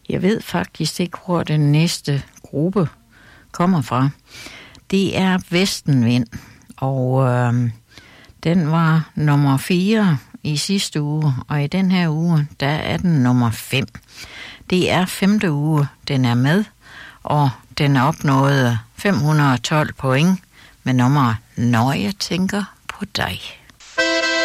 Jeg ved faktisk ikke, hvor den næste gruppe kommer fra. Det er Vestenvind, og den var nummer 4 i sidste uge, og i den her uge, der er den nummer 5. Det er 5. uge, den er med, og den er opnået 512 point med nummer Når jeg tænker på dig.